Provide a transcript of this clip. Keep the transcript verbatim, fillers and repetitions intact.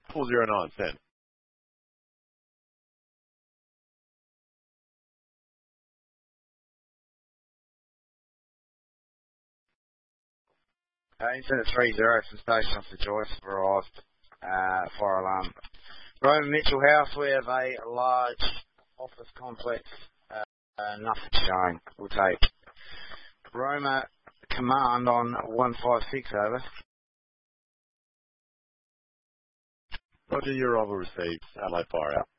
four zero nine, send. Uh, incident three zero from station off the Joyce arrived. Uh, fire alarm. Roma Mitchell House, we have a large office complex. Uh, uh, nothing showing. We'll take. Roma command on one five six, over. Roger, your arrival received. Adelaide fire out.